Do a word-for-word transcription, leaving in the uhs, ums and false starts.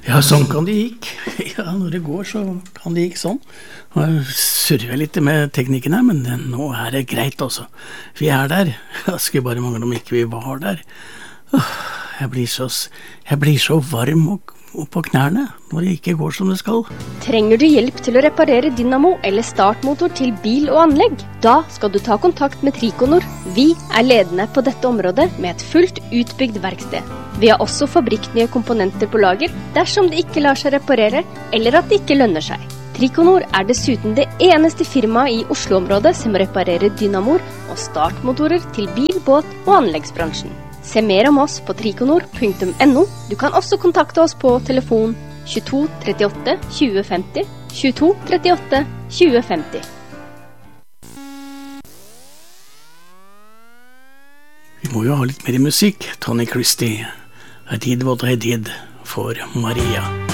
Ja, sånn kan det gikk. Ja, når det går, så kan det gikk sånn. Jeg surrer litt med teknikken her, men nå er det greit, altså. Vi er der. Jeg skulle bare mangle om ikke vi var der. Jeg blir så, jeg blir så varm og, og på knærne når det ikke går som det skal. Trenger du hjelp til å reparere dynamo eller startmotor til bil og anlegg? Da skal du ta kontakt med Trikonor. Vi er ledende på dette området med et fullt utbygd verksted. Vi har også fabrikknye komponenter på lager dersom det ikke lar seg reparere eller at det ikke lønner seg. Trikonor er dessuten det eneste firmaet i Oslo-området som reparerer dynamoer og startmotorer til bil, båt og anleggsbransjen. Se mer om oss på trikonor punktum no. Du kan også kontakte oss på telefon tjueto trettiåtte tjue femti, tjueto trettiåtte tjue femti. Vi må jo ha litt mer musikk. Tony Christie, I did what I did for Maria.